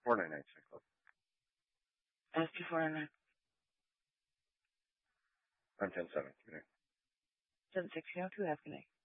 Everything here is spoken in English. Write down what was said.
499 Club. ST499. I'm 10-7. Good night. 760-2, have a good night.